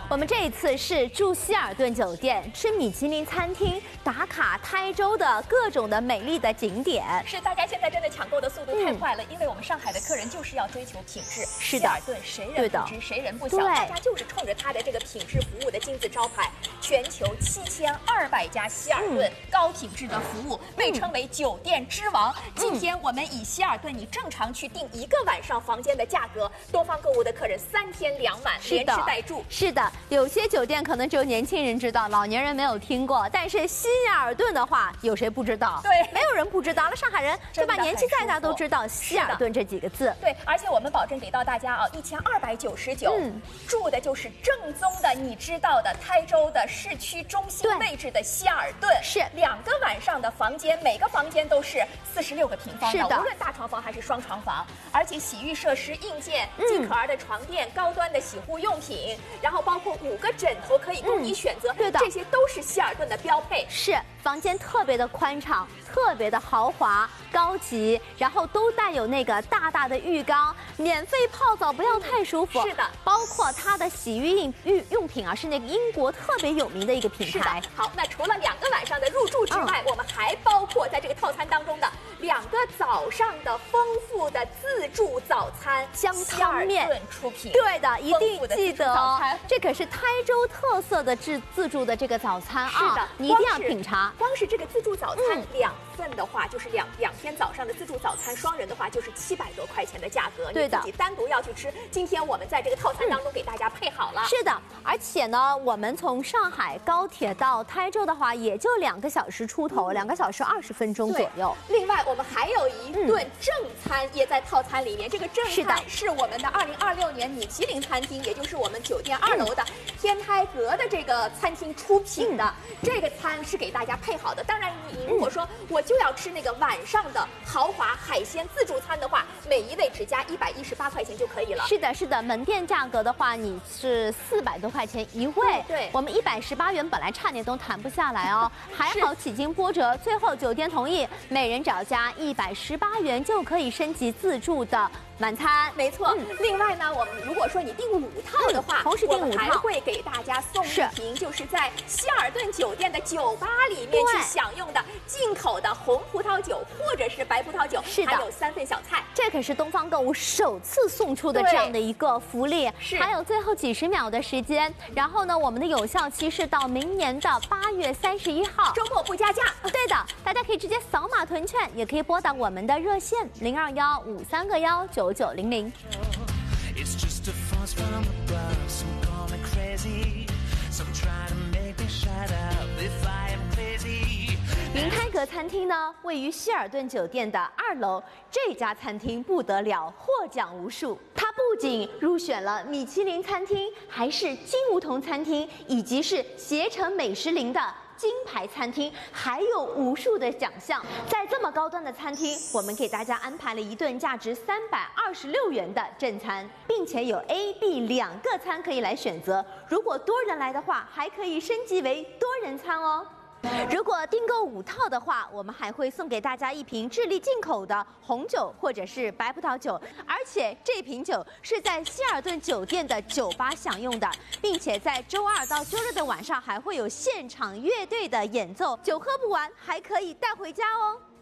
我们这一次是住希尔顿酒店，吃米其林餐厅，打卡台州的各种的美丽的景点。 是，大家现在真的抢购的速度太快了，因为我们上海的客人就是要追求品质。 是的， 希尔顿谁人不知谁人不晓，大家就是冲着它的这个品质服务的金字招牌，全球7200家希尔顿高品质的服务，被称为酒店之王。今天我们以希尔顿你正常去订1个晚上房间的价格，东方购物的客人3天2晚连吃带住。 是的，有些酒店可能只有年轻人知道，老年人没有听过。但是希尔顿的话，有谁不知道？ 对， 没有人不知道。那上海人对吧？年纪再大都知道希尔顿这几个字。 对，而且我们保证给到大家啊，1299，住的就是正宗的，你知道的台州的市区中心位置的希尔顿。 是 2个晚上的房间，每个房间都是46个平方的， 是的， 无论大床房还是双床房，而且洗浴设施、硬件、尽可儿的床垫、高端的洗护用品，然后包括5个枕头可以供你选择。 对的， 这些都是希尔顿的标配。 是，房间特别的宽敞，特别的豪华高级，然后都带有那个大大的浴缸，免费泡澡，不要太舒服。 是的， 包括它的洗浴用品啊，是那个英国特别有名的一个品牌。 好，那除了2个晚上的入住之外，我们还包括在这个套餐当中的2个早上的丰富的自助早餐， 香汤面出品。 对的，一定记得哦，这可是台州特色的自助的这个早餐啊， 是的， 你一定要品尝。 光是这个自助早餐2份的话，就是两天早上的自助早餐，双人的话就是700多块钱的价格。 对的， 你自己单独要去吃，今天我们在这个套餐当中给大家配好了。 是的，而且呢，我们从上海高铁到台州的话，也就2个小时出头，2个小时20分钟左右。 另外，我们还有一顿正餐也在套餐里面。这个正餐是我们的2026年米其林餐厅，也就是我们酒店2楼的天台阁的这个餐厅出品的。这个餐是给大家配好的。当然，你如果说我就要吃那个晚上的豪华海鲜自助餐的话，每一位只加118块钱就可以了。 是的，是的，门店价格的话，你是400多块钱一位。 对， 我们118元本来差点都谈不下来哦，还好几经波折，最后酒店同意，每人只要加118元就可以升级自助的晚餐。 没错。另外呢，我们如果说你订5套的话， 同时订5套， 还会给大家送一瓶，就是在希尔顿酒店的酒吧里面去享用的进口的红葡萄酒或者是白葡萄酒， 是的， 还有3份小菜。 这可是东方购物首次送出的这样的一个福利。 是， 还有最后几十秒的时间，然后呢，我们的有效期是到明年的8月31号， 周末不加价。 对的，大家可以直接扫码囤券，也可以拨打我们的热线0215319900。云开阁餐厅呢，位于希尔顿酒店的2楼。这家餐厅不得了，获奖无数。它不仅入选了米其林餐厅，还是金梧桐餐厅，以及是携程美食林的金牌餐厅，还有无数的奖项。在这么高端的餐厅，我们给大家安排了一顿价值326元的正餐，并且有 A、B2个餐可以来选择。如果多人来的话，还可以升级为多人餐哦。如果订购5套的话，我们还会送给大家1瓶智利进口的红酒或者是白葡萄酒，而且这瓶酒是在希尔顿酒店的酒吧享用的，并且在周2到周日的晚上还会有现场乐队的演奏，酒喝不完还可以带回家哦。